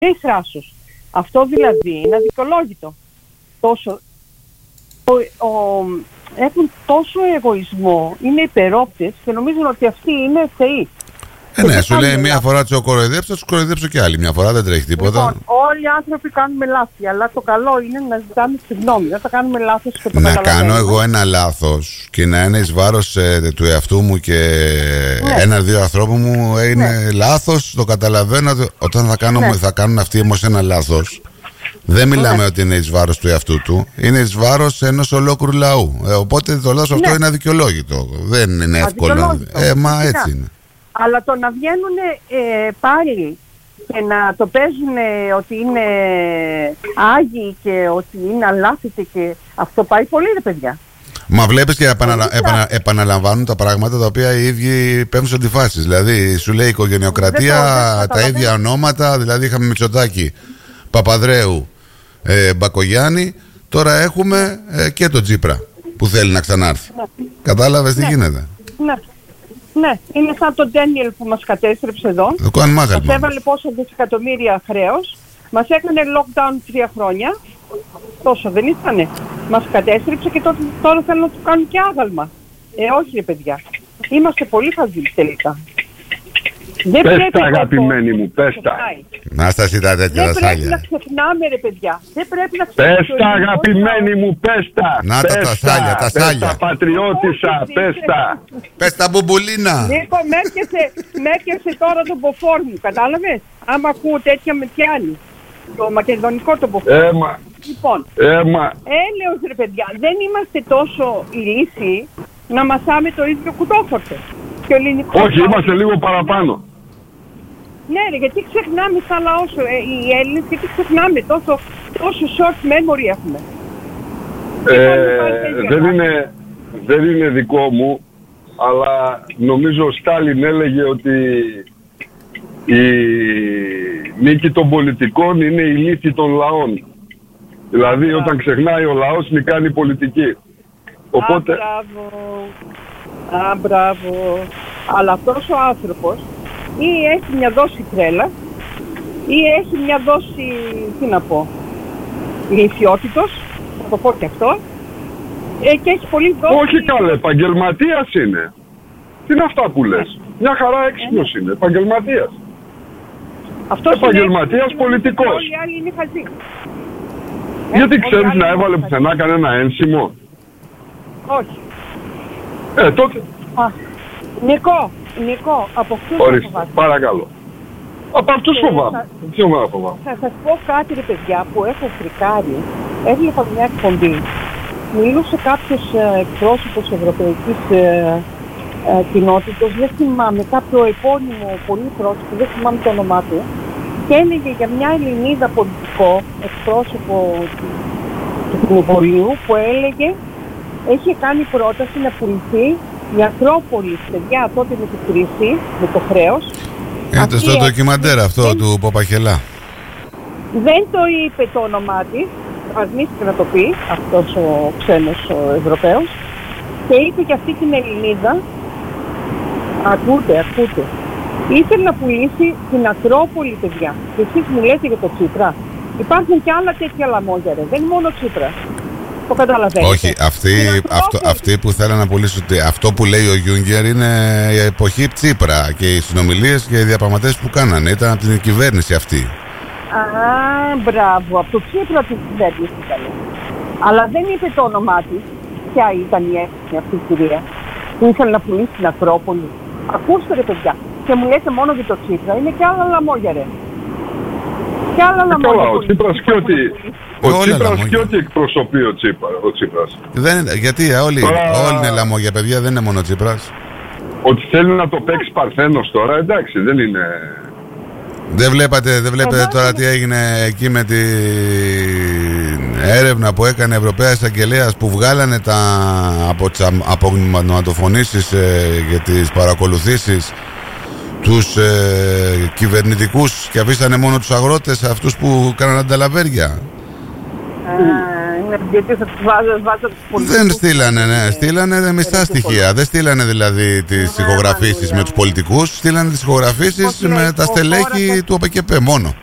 θράσος. Αυτό δηλαδή είναι αδικαιολόγητο. Έχουν τόσο εγωισμό, είναι υπερόπτες και νομίζουν ότι αυτοί είναι θεοί. Ναι, σου λέει μία φορά τους κοροϊδέψω, τους κοροϊδέψω και άλλη. Μια φορά δεν τρέχει τίποτα. Λοιπόν, όλοι οι άνθρωποι κάνουμε λάθη, αλλά το καλό είναι να ζητάμε συγγνώμη. Δεν θα κάνουμε λάθος και το να κάνω εγώ ένα λάθος και να είναι εις βάρος του εαυτού μου και ένα-δύο ανθρώπου μου είναι λάθος, το καταλαβαίνω. Όταν θα κάνουν αυτοί όμως ένα λάθος, δεν μιλάμε ότι είναι εις βάρος του εαυτού του, είναι εις βάρος ενός ολόκληρου λαού. Οπότε το λάθος αυτό είναι αδικαιολόγητο. Δεν είναι εύκολο. Μα έτσι είναι. Αλλά το να βγαίνουν πάλι και να το παίζουν ότι είναι άγιοι και ότι είναι αλάθητοι και αυτό πάει πολύ, ρε παιδιά. Μα βλέπεις και επαναλαμβάνουν τα πράγματα τα οποία οι ίδιοι παίρνουν σε αντιφάσεις. Δηλαδή σου λέει η οικογενειοκρατία τα ίδια ονόματα, δηλαδή είχαμε Μητσοτάκη, Παπαδρέου, Μπακογιάννη, τώρα έχουμε και τον Τσίπρα που θέλει να ξανάρθει. Κατάλαβες τι γίνεται? Ναι, είναι σαν τον Ντένιελ που μας κατέστρεψε εδώ. Μας έβαλε πόσα δισεκατομμύρια χρέος. Μας έκανε lockdown 3 χρόνια. Τόσο δεν ήτανε? Μας κατέστρεψε και τώρα θέλουν να του κάνουν και άγαλμα. Όχι ρε παιδιά. Είμαστε πολύ χαζοί τελικά. Πες τα αγαπημένοι μου, πες τα. Να στα ζητά τέτοια τα σάλια. Δεν πρέπει να ξεχνάμε ρε παιδιά. Πες τα αγαπημένοι μου, πες τα. Να τα σάλια, τα σάλια. Πες τα πατριώτισσα, πες τα. Πες τα μπουμπουλίνα. Λοιπόν, με έρχεσαι τώρα τον μποφόρ μου, κατάλαβες? Άμα ακούω τέτοια με πιάνει. Το μακεδονικό το μποφόρ. Λοιπόν, έλεος ρε παιδιά, δεν είμαστε τόσο ηλίθιοι να μασάμε το ίδιο κουτόφορτο. Όχι, είμαστε λίγο παραπάνω. Ναι ρε, γιατί ξεχνάμε σαν λαός οι Έλληνες, γιατί ξεχνάμε τόσο short memory έχουμε. Δεν είναι δικό μου, αλλά νομίζω ο Στάλιν έλεγε ότι η νίκη των πολιτικών είναι η λύθη των λαών. Δηλαδή όταν ξεχνάει ο λαός νικάνει η πολιτική. Οπότε... μπράβο. Αλλά αυτός ο άνθρωπος ή έχει μια δόση τρέλα ή έχει μια δόση, τι να πω, ηλικιότητος, θα το πω και αυτό, και έχει πολύ δόση... Όχι καλέ, επαγγελματίας είναι. Τι είναι αυτά που λες? Μια χαρά έξυπνος είναι, επαγγελματίας. Επαγγελματίας πολιτικός. Όλοι οι άλλοι είναι χαζοί. Γιατί ξέρεις να έβαλε πουθενά κανένα ένσημο? Όχι. Τότε... Νικό, από αυτούς θα φοβάσαι. Παρακαλώ. Από αυτούς φοβάμαι. Τι ομάδα φοβάμαι? Θα σας πω κάτι ρε παιδιά που έχω φρικάρει. Έβλεπα μια εκπομπή. Μιλούσε κάποιος εκπρόσωπος ευρωπαϊκής κοινότητας, δεν θυμάμαι, κάποιο επώνυμο πολύ πρόσωπο, δεν θυμάμαι το όνομά του, και έλεγε για μια Ελληνίδα πολιτικό εκπρόσωπο του κοινοβουλίου που έλεγε έχει κάνει πρόταση να πουληθεί η Ακρόπολη, παιδιά, τότε με την κρίση, με το χρέος. Στο ντοκιμαντέρ αυτό του Παπαχελά. Δεν το είπε το όνομά της, αρνήθηκε να το πει αυτός ο ξένος ο Ευρωπαίος, και είπε και αυτή την Ελληνίδα, ακούτε, ήθελε να πουλήσει την Ακρόπολη, παιδιά. Και εσείς μου λέτε για το Τσίπρα. Υπάρχουν και άλλα τέτοια λαμόγια, ρε. Δεν είναι μόνο Τσίπρα. Το καταλαβαίνετε? Όχι, αυτοί που θέλουν να πουλήσουν, αυτό που λέει ο Γιούγκερ είναι η εποχή Τσίπρα και οι συνομιλίες και οι διαπραγματεύσεις που κάνανε. Ήταν από την κυβέρνηση αυτή. Μπράβο, από το Τσίπρα την κυβέρνηση ήταν. Αλλά δεν είπε το όνομά της. Ποια ήταν η έξυπνη αυτή η κυρία που ήθελε να πουλήσει την Ακρόπολη? Ακούστε ρε παιδιά. Και μου λέτε μόνο για το Τσίπρα. Είναι και άλλα λαμόγια ρε. Και άλλα λαμόγια. Ο Τσίπρας και ό,τι εκπροσωπεί ο Τσίπρας. Γιατί όλοι είναι λαμόγια, παιδιά, δεν είναι μόνο ο Τσίπρας. Ότι θέλει να το παίξει Παρθένος τώρα, εντάξει, δεν είναι... Δεν βλέπετε τώρα τι έγινε εκεί με την έρευνα που έκανε Ευρωπαία Εισαγγελέας, που βγάλανε από τις απομυματοφωνήσεις για τις παρακολουθήσεις τους κυβερνητικούς και αφήσανε μόνο τους αγρότες, αυτούς που κάνανε ανταλαβέρια. Γιατί θα τους βάζω. Δεν στείλανε μισθά στοιχεία. Δεν στείλανε δηλαδή τις ηχογραφήσεις με τους πολιτικούς, στείλανε τις ηχογραφήσεις με τα στελέχη του ΟΠΚΠ μόνο.